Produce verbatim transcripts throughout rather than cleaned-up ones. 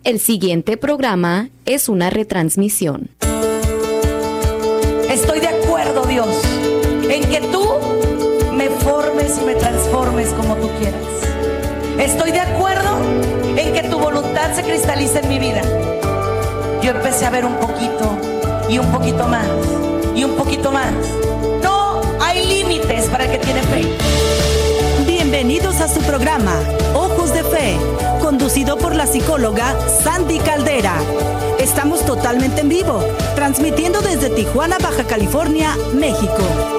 El siguiente programa es una retransmisión. Estoy de acuerdo, Dios, en que tú me formes y me transformes como tú quieras. Estoy de acuerdo en que tu voluntad se cristalice en mi vida. Yo empecé a ver un poquito y un poquito más y un poquito más. No hay límites para el que tiene fe. Bienvenidos a su programa Ojos de Fe, conducido por la psicóloga Sandy Caldera. Estamos totalmente en vivo, transmitiendo desde Tijuana, Baja California, México.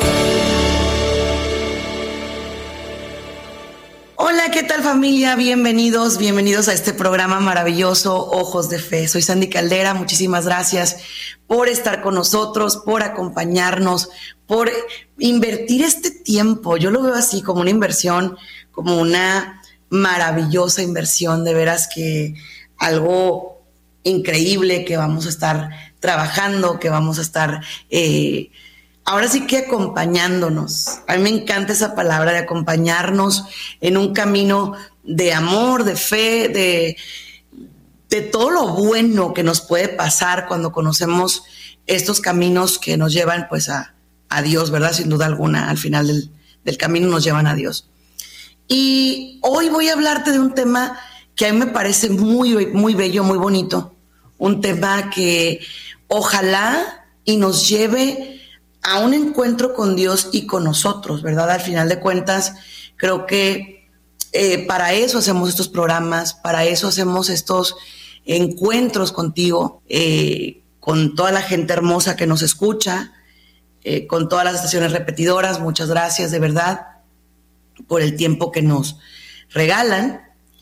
Hola, ¿qué tal, familia? Bienvenidos, bienvenidos a este programa maravilloso, Ojos de Fe. Soy Sandy Caldera, muchísimas gracias por estar con nosotros, por acompañarnos, por invertir este tiempo. Yo lo veo así, como una inversión, como una maravillosa inversión, de veras que algo increíble que vamos a estar trabajando, que vamos a estar... Eh, Ahora sí que acompañándonos. A mí me encanta esa palabra de acompañarnos en un camino de amor, de fe, de, de todo lo bueno que nos puede pasar cuando conocemos estos caminos que nos llevan pues a, a Dios, ¿verdad? Sin duda alguna, al final del, del camino nos llevan a Dios. Y hoy voy a hablarte de un tema que a mí me parece muy, muy bello, muy bonito. Un tema que ojalá y nos lleve a un encuentro con Dios y con nosotros, ¿verdad? Al final de cuentas, creo que eh, para eso hacemos estos programas, para eso hacemos estos encuentros contigo, eh, con toda la gente hermosa que nos escucha, eh, con todas las estaciones repetidoras. Muchas gracias, de verdad, por el tiempo que nos regalan.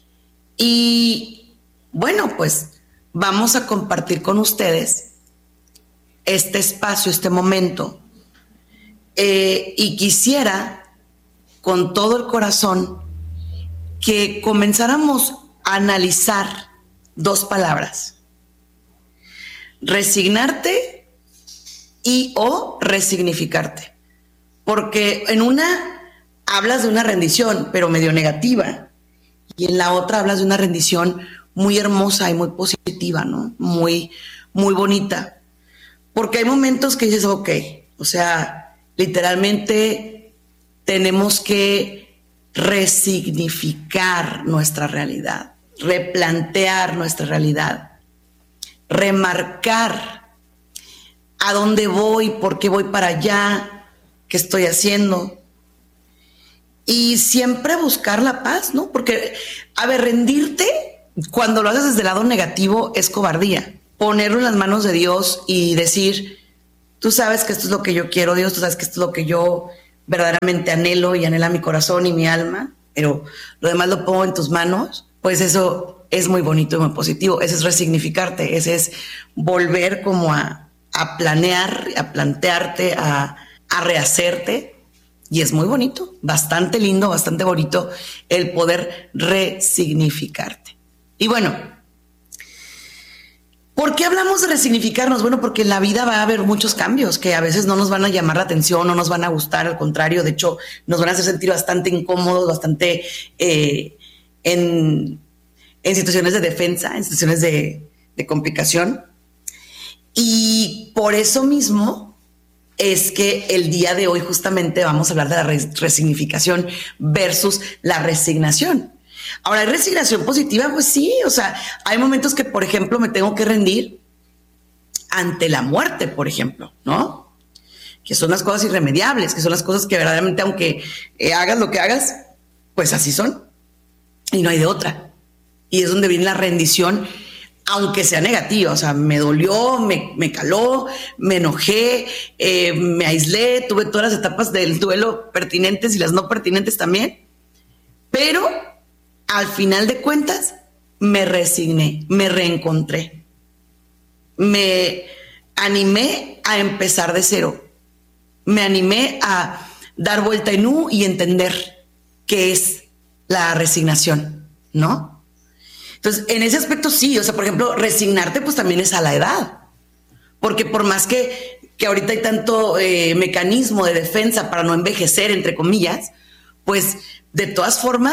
Y bueno, pues vamos a compartir con ustedes este espacio, este momento. Eh, y quisiera, con todo el corazón, que comenzáramos a analizar dos palabras: resignarte y o resignificarte. Porque en una hablas de una rendición, pero medio negativa, y en la otra hablas de una rendición muy hermosa y muy positiva, ¿no? Muy, muy bonita. Porque hay momentos que dices, ok, o sea... literalmente tenemos que resignificar nuestra realidad, replantear nuestra realidad, remarcar a dónde voy, por qué voy para allá, qué estoy haciendo. Y siempre buscar la paz, ¿no? Porque, a ver, rendirte cuando lo haces desde el lado negativo es cobardía. Ponerlo en las manos de Dios y decir... Tú sabes que esto es lo que yo quiero, Dios, tú sabes que esto es lo que yo verdaderamente anhelo y anhela mi corazón y mi alma, pero lo demás lo pongo en tus manos. Pues eso es muy bonito y muy positivo. Ese es resignificarte, ese es volver como a, a planear, a plantearte, a, a rehacerte. Y es muy bonito, bastante lindo, bastante bonito el poder resignificarte. Y bueno, ¿por qué hablamos de resignificarnos? Bueno, porque en la vida va a haber muchos cambios que a veces no nos van a llamar la atención, no nos van a gustar, al contrario, de hecho, nos van a hacer sentir bastante incómodos, bastante eh, en, en situaciones de defensa, en situaciones de, de complicación. Y por eso mismo es que el día de hoy justamente vamos a hablar de la res- resignificación versus la resignación. Ahora, ¿hay resignación positiva? Pues sí, o sea, hay momentos que, por ejemplo, me tengo que rendir ante la muerte, por ejemplo, ¿no? Que son las cosas irremediables, que son las cosas que verdaderamente, aunque eh, hagas lo que hagas, pues así son. Y no hay de otra. Y es donde viene la rendición, aunque sea negativa. O sea, me dolió, me, me caló, me enojé, eh, me aislé, tuve todas las etapas del duelo pertinentes y las no pertinentes también. Pero... al final de cuentas, me resigné, me reencontré, me animé a empezar de cero, me animé a dar vuelta en U y entender qué es la resignación, ¿no? Entonces, en ese aspecto sí, o sea, por ejemplo, resignarte pues también es a la edad, porque por más que, que ahorita hay tanto eh, mecanismo de defensa para no envejecer, entre comillas, pues de todas formas...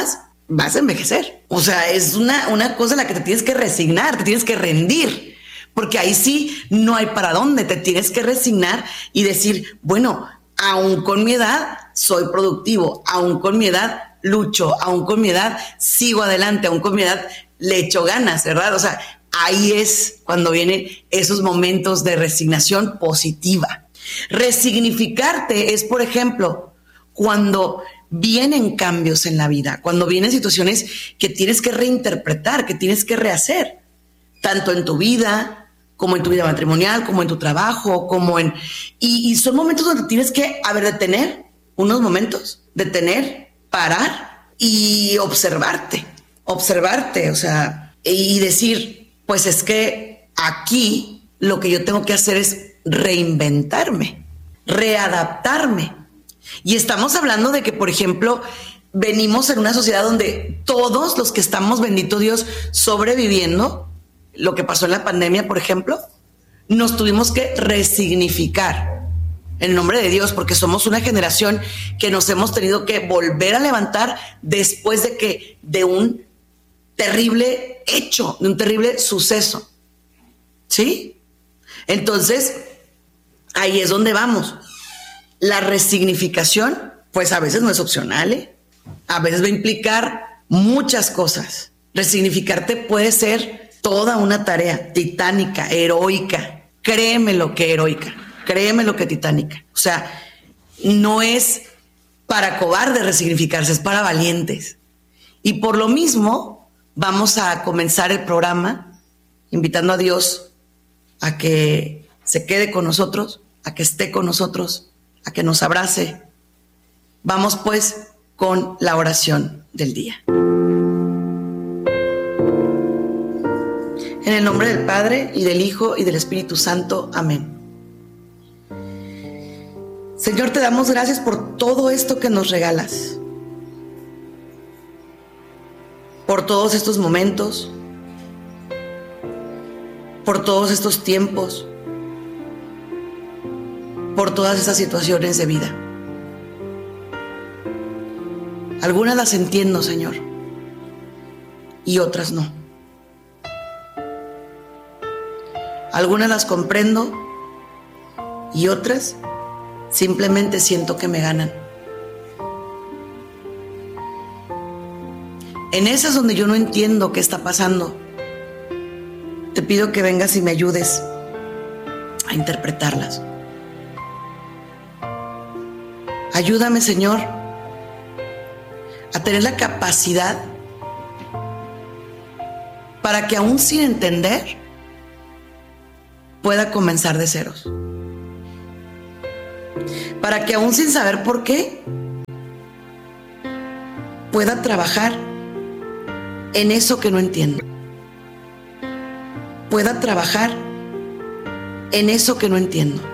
vas a envejecer. O sea, es una, una cosa en la que te tienes que resignar, te tienes que rendir, porque ahí sí no hay para dónde, te tienes que resignar y decir, bueno, aún con mi edad soy productivo, aún con mi edad lucho, aún con mi edad sigo adelante, aún con mi edad le echo ganas, ¿verdad? O sea, ahí es cuando vienen esos momentos de resignación positiva. Resignificarte es, por ejemplo, cuando vienen cambios en la vida, cuando vienen situaciones que tienes que reinterpretar, que tienes que rehacer, tanto en tu vida, como en tu vida matrimonial, como en tu trabajo, como en... Y, y son momentos donde tienes que, a ver, detener, unos momentos, detener, parar y observarte, observarte, o sea, y decir, pues es que aquí lo que yo tengo que hacer es reinventarme, readaptarme. Y estamos hablando de que, por ejemplo, venimos en una sociedad donde todos los que estamos, bendito Dios, sobreviviendo, lo que pasó en la pandemia, por ejemplo, nos tuvimos que resignificar en nombre de Dios, porque somos una generación que nos hemos tenido que volver a levantar después de que, de un terrible hecho, de un terrible suceso. ¿Sí? Entonces, ahí es donde vamos. La resignificación, pues a veces no es opcional, ¿eh? A veces va a implicar muchas cosas. Resignificarte puede ser toda una tarea titánica, heroica. Créeme lo que heroica, créeme lo que titánica. O sea, no es para cobardes resignificarse, es para valientes. Y por lo mismo, vamos a comenzar el programa invitando a Dios a que se quede con nosotros, a que esté con nosotros, a que nos abrace. Vamos pues con la oración del día. En el nombre del Padre, y del Hijo, y del Espíritu Santo. Amén. Señor, te damos gracias por todo esto que nos regalas, por todos estos momentos, por todos estos tiempos, por todas estas situaciones de vida. Algunas las entiendo, Señor, y otras no. Algunas las comprendo y otras simplemente siento que me ganan. En esas donde yo no entiendo qué está pasando, te pido que vengas y me ayudes a interpretarlas. Ayúdame, Señor, a tener la capacidad para que aún sin entender pueda comenzar de ceros. Para que aún sin saber por qué pueda trabajar en eso que no entiendo. Pueda trabajar en eso que no entiendo.